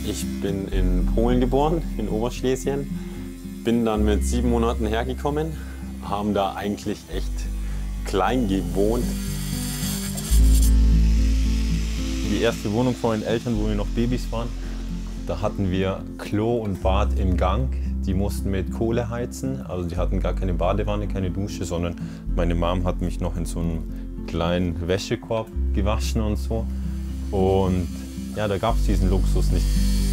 Ich bin in Polen geboren, in Oberschlesien. Bin dann mit 7 Monaten hergekommen, haben da eigentlich echt klein gewohnt. Die erste Wohnung von meinen Eltern, wo wir noch Babys waren, da hatten wir Klo und Bad im Gang. Die mussten mit Kohle heizen, also die hatten gar keine Badewanne, keine Dusche, sondern meine Mom hat mich noch in so einem kleinen Wäschekorb gewaschen und so. Und ja, da gab es diesen Luxus nicht.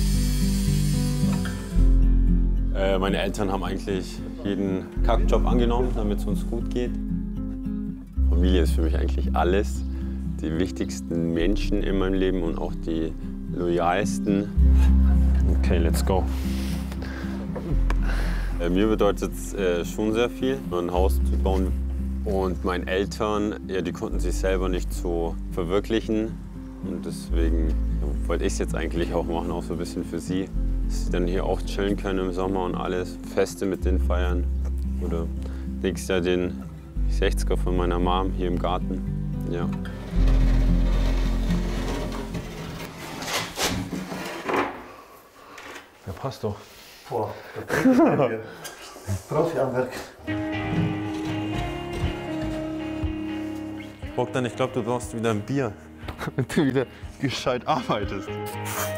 Meine Eltern haben eigentlich jeden Kackjob angenommen, damit es uns gut geht. Familie ist für mich eigentlich alles. Die wichtigsten Menschen in meinem Leben und auch die loyalsten. Okay, let's go. Mir bedeutet es schon sehr viel, ein Haus zu bauen. Und meinen Eltern, ja, die konnten sich selber nicht so verwirklichen. Und deswegen wollte ich es jetzt eigentlich auch machen, auch so ein bisschen für sie. Dass sie dann hier auch chillen können im Sommer und alles, Feste mit denen feiern. Oder nächstes Jahr den 60er von meiner Mom hier im Garten. Ja. Ja, passt doch. Boah, das ist hier. Profi am Werk. Bogdan, ich glaube, du brauchst wieder ein Bier, damit du wieder gescheit arbeitest.